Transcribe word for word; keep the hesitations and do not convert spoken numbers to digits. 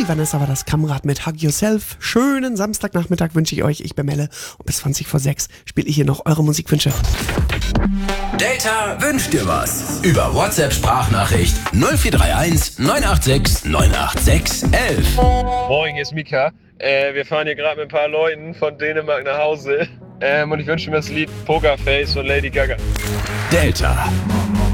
Vanessa war das Kamerad mit Hug Yourself. Schönen Samstagnachmittag wünsche ich euch. Ich bin Melle und bis zwanzig vor sechs spiele ich hier noch eure Musikwünsche. Data wünscht dir was. Über WhatsApp-Sprachnachricht null vier drei eins neun acht sechs neun acht sechs elf. Moin, hier ist Mika. Äh, wir fahren hier gerade mit ein paar Leuten von Dänemark nach Hause. Ähm, und ich wünsche mir das Lied Pokerface von Lady Gaga. Delta.